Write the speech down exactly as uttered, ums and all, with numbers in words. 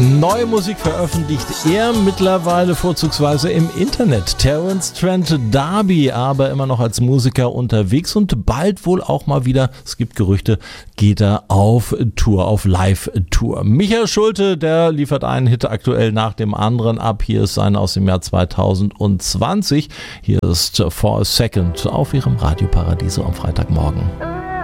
Neue Musik veröffentlicht er mittlerweile vorzugsweise im Internet. Terence Trent D'Arby, aber immer noch als Musiker unterwegs und bald wohl auch mal wieder, es gibt Gerüchte, geht er auf Tour, auf Live-Tour. Michael Schulte, der liefert einen Hit aktuell nach dem anderen ab. Hier ist einer aus dem Jahr zweitausendzwanzig. Hier ist For a Second auf Ihrem Radio Paradiso am Freitagmorgen.